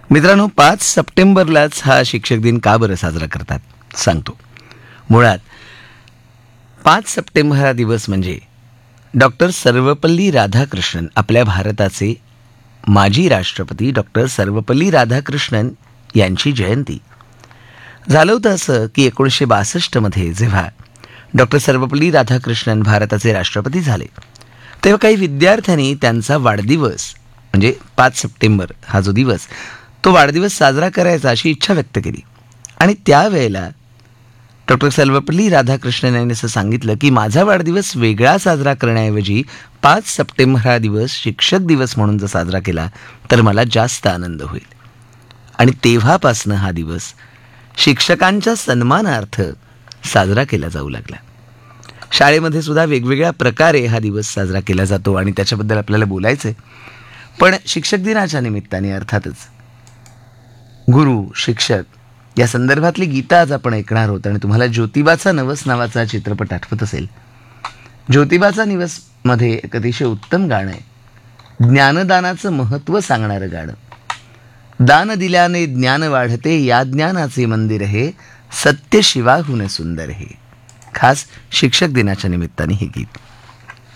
मित्रांनो, 5 सप्टेंबरलाच हा शिक्षक दिन का बरं साजरा करतात सांगतो. मुळात 5 सप्टेंबर हा दिवस म्हणजे डॉक्टर सर्वपल्ली राधाकृष्णन, आपल्या भारताचे माजी राष्ट्रपती डॉक्टर सर्वपल्ली राधाकृष्णन यांची जयंती. झालं होतं असं की 1962 जेव्हा डॉक्टर सर्वपल्ली राधाकृष्णन भारताचे राष्ट्रपती झाले, तेव्हा काही विद्यार्थ्यांनी त्यांचा वाढदिवस म्हणजे 5 सप्टेंबर हा जो दिवस, तो वाढदिवस साजरा करायचा अशी इच्छा व्यक्त केली. आणि त्यावेळेला डॉक्टर सर्वपल्ली राधाकृष्णन यांनी असं सांगितलं की माझा वाढदिवस वेगळा साजरा करण्याऐवजी 5 सप्टेंबर हा दिवस शिक्षक दिवस म्हणून जर साजरा केला तर मला जास्त आनंद होईल. आणि तेव्हापासनं हा दिवस शिक्षकांच्या सन्मानार्थ साजरा केला जाऊ लागला. शाळेमध्ये सुद्धा वेगवेगळ्या प्रकारे हा दिवस साजरा केला जातो आणि त्याच्याबद्दल आपल्याला बोलायचं आहे. पण शिक्षक दिनाच्या निमित्ताने अर्थातच गुरु शिक्षक या संदर्भातली गीतं आज आपण ऐकणार आहोत. आणि तुम्हाला ज्योतिबाचा नवस नावाचा चित्रपट आठवत असेल. ज्योतिबाचा निवस मध्ये एक अतिशय उत्तम गाणं आहे, ज्ञानदानाचं महत्त्व सांगणारं गाणं. दान दिल्याने ज्ञान वाढते, या ज्ञानाचे मंदिर हे, सत्य शिवाहून सुंदर हे. खास शिक्षक दिनाच्या निमित्ताने हे गीत.